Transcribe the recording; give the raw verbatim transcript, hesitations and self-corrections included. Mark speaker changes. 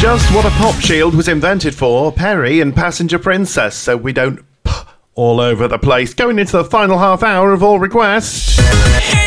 Speaker 1: Just what a pop shield was invented for, Perry and Passenger Princess, so we don't p- all over the place. Going into the final half hour of All Requests.